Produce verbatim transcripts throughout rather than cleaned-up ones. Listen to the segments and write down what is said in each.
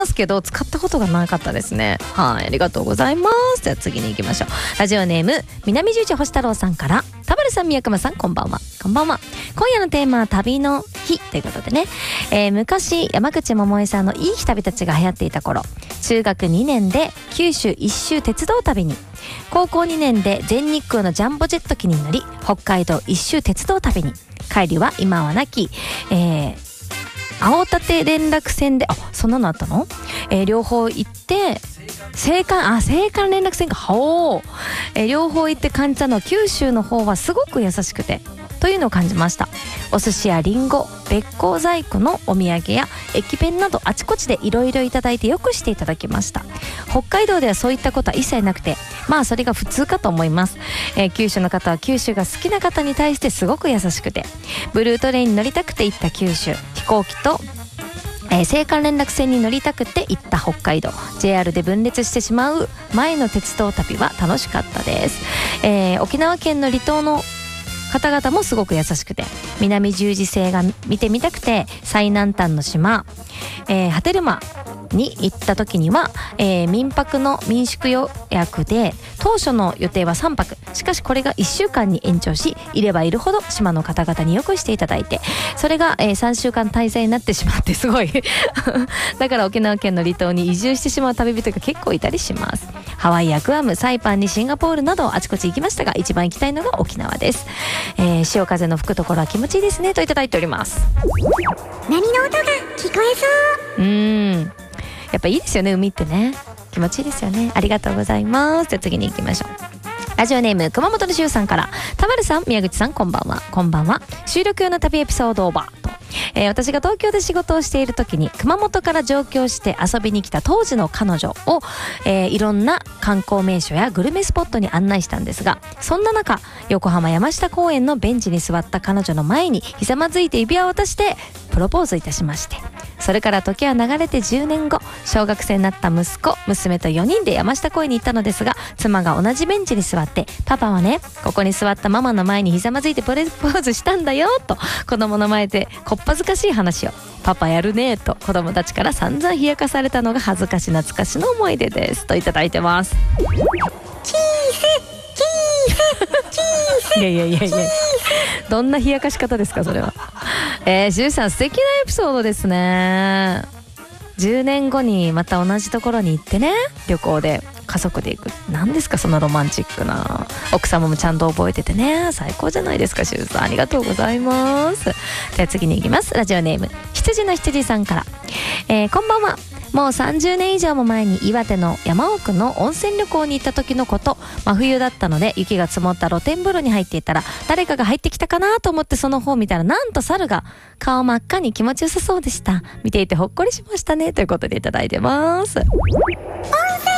ますけど使ったことがなかったですね。はい、ありがとうございます。じゃあ次に行きましょう。ラジオネーム南十字星太郎さんから、田原さん、宮熊さん、こんばんは。こんばんは。今夜のテーマは旅の日ということでね、えー、昔山口百恵さんのいい日旅たちが流行っていた頃、中学にねんで九州一周鉄道旅に、高校にねんで全日空のジャンボジェット機に乗り北海道一周鉄道旅に、帰りは今はなき、えー、青立連絡船で、あ、そんなのあったの、えー、両方行って青函、あ、青函連絡船か、ほー、えー、両方行って感じたのは、九州の方はすごく優しくてというのを感じました。お寿司やリンゴ、べっこう細工のお土産や駅弁などあちこちでいろいろいただいてよくしていただきました。北海道ではそういったことは一切なくて、まあそれが普通かと思います。えー、九州の方は九州が好きな方に対してすごく優しくて、ブルートレインに乗りたくて行った九州、飛行機とえー、青函連絡船に乗りたくて行った北海道、 ジェイアール で分裂してしまう前の鉄道旅は楽しかったです。えー、沖縄県の離島の方々もすごく優しくて、南十字星が見てみたくて最南端の島、えー、波照間に行った時には、えー、民泊の民宿予約で当初の予定はさんぱく、しかしこれがいっしゅうかんに延長し、いればいるほど島の方々によくしていただいて、それが、えー、さんしゅうかん滞在になってしまって、すごいだから沖縄県の離島に移住してしまう旅人が結構いたりします。ハワイやグアム、サイパンにシンガポールなどあちこち行きましたが、一番行きたいのが沖縄です。えー、潮風の吹くところは気持ちいいですねといただいております。 波の音が聞こえそう。 うーん、やっぱいいですよね、海ってね、気持ちいいですよね。ありがとうございます。じゃあ次に行きましょう。ラジオネーム熊本のしゅうさんから、田原さん、宮口さん、こんばんは。こんばんは。収録用の旅エピソードオーバーと、えー、私が東京で仕事をしている時に熊本から上京して遊びに来た当時の彼女を、えー、いろんな観光名所やグルメスポットに案内したんですが、そんな中横浜山下公園のベンチに座った彼女の前にひざまずいて指輪を渡してプロポーズいたしまして、それから時は流れてじゅうねんご、小学生になった息子娘とよにんで山下公園に行ったのですが、妻が同じベンチに座って、パパはね、ここに座ったママの前にひざまずいてプロポーズしたんだよと子供の前でこっぱずかしい話を、パパやるねと子供たちから散々冷やかされたのが恥ずかし懐かしの思い出ですといただいてます。 チーズチーズチーズいやいやいやいや、どんな冷やかし方ですかそれは。えー、しゅうさん素敵なエピソードですね。じゅうねんごにまた同じところに行ってね、旅行で家族で行く、何ですかそのロマンチックな。奥様もちゃんと覚えててね、最高じゃないですかしゅうさん、ありがとうございます。じゃあ次に行きます。ラジオネーム羊の羊さんから、えー、こんばんは。もうさんじゅうねん以上も前に岩手の山奥の温泉旅行に行った時のこと、真冬だったので雪が積もった露天風呂に入っていたら、誰かが入ってきたかなと思ってその方を見たら、なんと猿が顔真っ赤に気持ちよさそうでした。見ていてほっこりしましたねということでいただいてます。温泉に使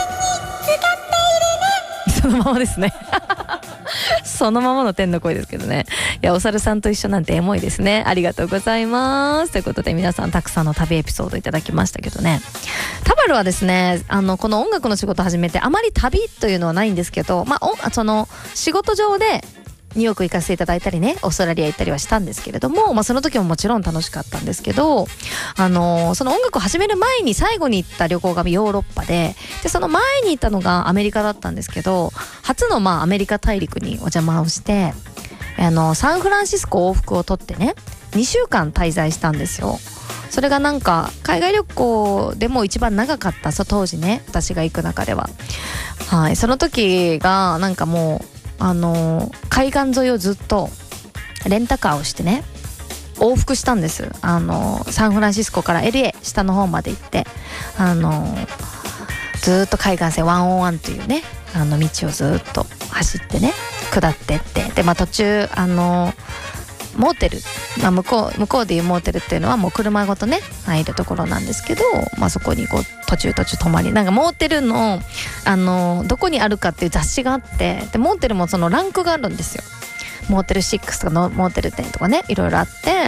っているね。 そのままですねそのままの天の声ですけどね。いや、お猿さんと一緒なんてエモいですね。ありがとうございます。ということで皆さんたくさんの旅エピソードいただきましたけどね、タバルはですね、あのこの音楽の仕事始めてあまり旅というのはないんですけど、まあその仕事上でニューヨーク行かせていただいたりね、オーストラリア行ったりはしたんですけれども、まあその時ももちろん楽しかったんですけど、あのー、その音楽を始める前に最後に行った旅行がヨーロッパで、でその前に行ったのがアメリカだったんですけど、初のまあアメリカ大陸にお邪魔をして、あのサンフランシスコ往復を取ってね、にしゅうかん滞在したんですよ。それがなんか海外旅行でも一番長かった、そう当時ね、私が行く中では。はい、その時がなんかもうあのー、海岸沿いをずっとレンタカーをしてね、往復したんです。あのー、サンフランシスコから エルエー 下の方まで行って、あのー、ずっと海岸線ワンオンワンというね、あの道をずっと走ってね、下ってって、でまあ途中あのーモーテル、まあ、向こう向こうでいうモーテルっていうのはもう車ごとね入るところなんですけど、まあ、そこにこう途中途中泊まり、なんかモーテルのあのどこにあるかっていう雑誌があって、でモーテルもそのランクがあるんですよ。モーテルシックスとかのモーテルテンとかね、いろいろあって、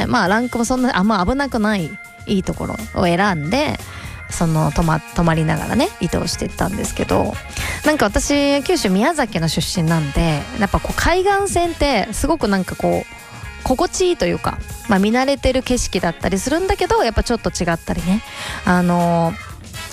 まあランクもそんなあんま危なくないいいところを選んで、その泊ま、泊まりながらね移動していったんですけど、なんか私九州宮崎の出身なんで、やっぱこう海岸線ってすごくなんかこう心地いいというか、まあ、見慣れてる景色だったりするんだけど、やっぱちょっと違ったりね、あのー